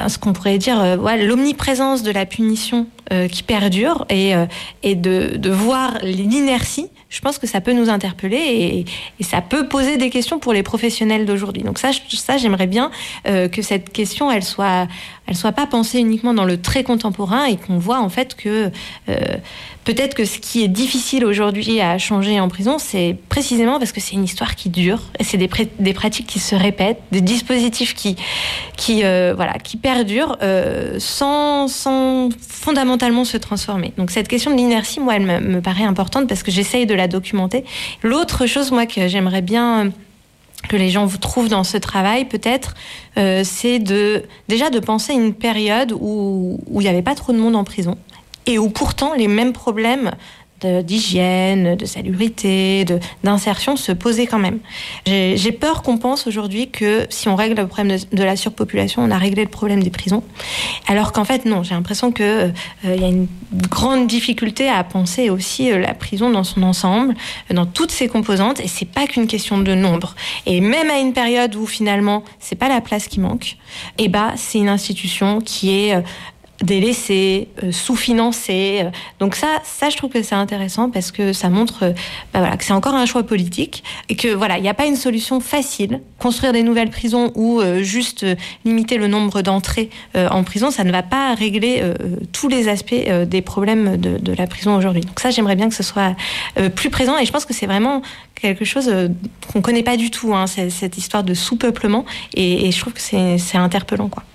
ce qu'on pourrait dire l'omniprésence de la punition qui perdure et de voir l'inertie. Je pense que ça peut nous interpeller et ça peut poser des questions pour les professionnels d'aujourd'hui. Donc ça j'aimerais bien que cette question elle soit pas pensée uniquement dans le très contemporain et qu'on voit en fait que peut-être que ce qui est difficile aujourd'hui à changer en prison, c'est précisément parce que c'est une histoire qui dure et c'est des pratiques qui se répètent, des dispositifs qui perdurent sans fondamentalement se transformer. Donc cette question de l'inertie, moi, elle me paraît importante parce que j'essaye de la documenter. L'autre chose, moi, que j'aimerais bien que les gens vous trouvent dans ce travail, peut-être, c'est de penser une période où il n'y avait pas trop de monde en prison et où pourtant les mêmes problèmes d'hygiène, de salubrité, d'insertion se posaient quand même. J'ai peur qu'on pense aujourd'hui que si on règle le problème de la surpopulation, on a réglé le problème des prisons. Alors qu'en fait, non, j'ai l'impression que y a une grande difficulté à penser aussi la prison dans son ensemble, dans toutes ses composantes, et c'est pas qu'une question de nombre. Et même à une période où finalement, c'est pas la place qui manque, c'est une institution qui est délaissée, sous-financée. Donc ça, je trouve que c'est intéressant parce que ça montre que c'est encore un choix politique et que il n'y a pas une solution facile. Construire des nouvelles prisons ou juste limiter le nombre d'entrées en prison, ça ne va pas régler tous les aspects des problèmes de la prison aujourd'hui. Donc ça, j'aimerais bien que ce soit plus présent et je pense que c'est vraiment quelque chose qu'on connaît pas du tout, cette histoire de sous-peuplement et je trouve que c'est interpellant, quoi.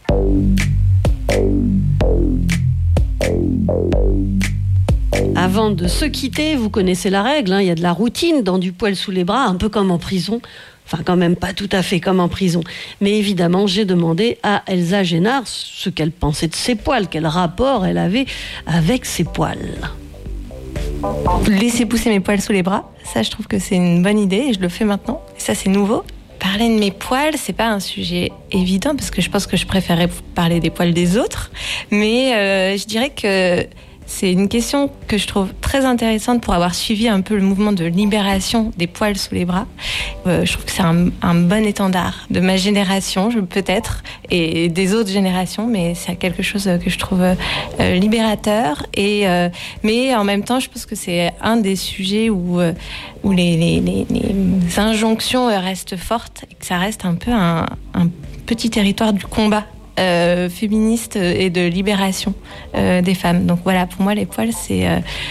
Avant de se quitter, vous connaissez la règle, il y a de la routine dans Du poil sous les bras, un peu comme en prison. Enfin, quand même pas tout à fait comme en prison. Mais évidemment, j'ai demandé à Elsa Génard ce qu'elle pensait de ses poils, quel rapport elle avait avec ses poils. Laisser pousser mes poils sous les bras, ça je trouve que c'est une bonne idée et je le fais maintenant. Et ça c'est nouveau. Parler de mes poils, c'est pas un sujet évident parce que je pense que je préférerais parler des poils des autres. Mais je dirais que c'est une question que je trouve très intéressante pour avoir suivi un peu le mouvement de libération des poils sous les bras. Je trouve que c'est un bon étendard de ma génération, peut-être, et des autres générations, mais c'est quelque chose que je trouve libérateur. Mais en même temps, je pense que c'est un des sujets où les injonctions restent fortes et que ça reste un peu un petit territoire du combat féministe et de libération des femmes. Donc voilà, pour moi les poils c'est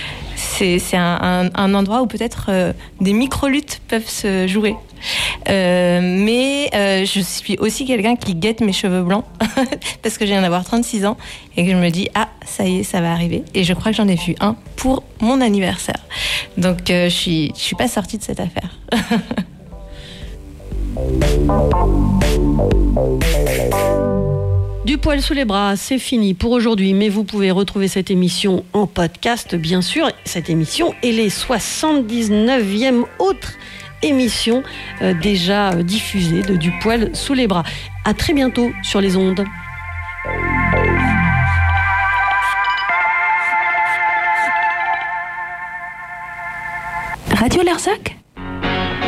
un endroit où peut-être des micro-luttes peuvent se jouer. Mais je suis aussi quelqu'un qui guette mes cheveux blancs parce que je viens d'avoir 36 ans et que je me dis ça y est, ça va arriver. Et je crois que j'en ai vu un pour mon anniversaire. Donc je suis pas sortie de cette affaire. Du poil sous les bras, c'est fini pour aujourd'hui, mais vous pouvez retrouver cette émission en podcast, bien sûr, cette émission et les 79e autres émissions déjà diffusées de Du poil sous les bras. À très bientôt sur les ondes. Radio Larzac.